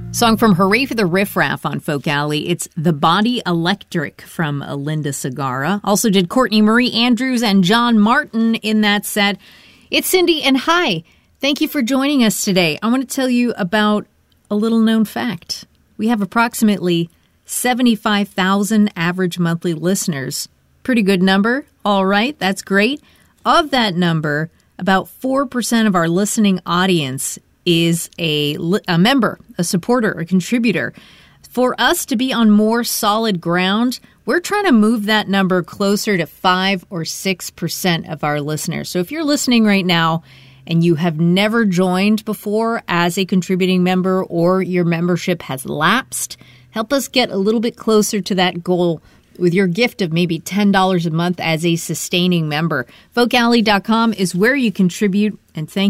Song from Hooray for the Riff Raff on Folk Alley. It's The Body Electric from Linda Segarra. Also did Courtney Marie Andrews and John Martin in that set. It's Cindy, and hi. Thank you for joining us today. I want to tell you about a little known fact. We have approximately 75,000 average monthly listeners. Pretty good number. All right, that's great. Of that number, about 4% of our listening audience is a member, a supporter, a contributor. For us to be on more solid ground, we're trying to move that number closer to 5 or 6% of our listeners. So if you're listening right now and you have never joined before as a contributing member, or your membership has lapsed, help us get a little bit closer to that goal with your gift of maybe $10 a month as a sustaining member. Folkalley.com is where you contribute, and thank